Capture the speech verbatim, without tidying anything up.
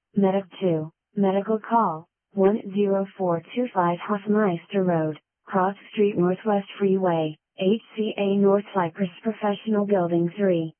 Medic two, Medical Call, one zero four two five Hofmeister Road, Cross Street Northwest Freeway, H C A North Cypress Professional Building three.